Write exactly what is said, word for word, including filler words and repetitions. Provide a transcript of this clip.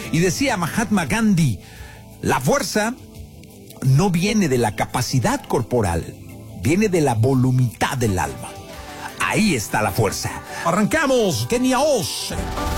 Y decía Mahatma Gandhi, la fuerza no viene de la capacidad corporal, viene de la voluntad del alma. Ahí está la fuerza. Arrancamos, Kenia Oz.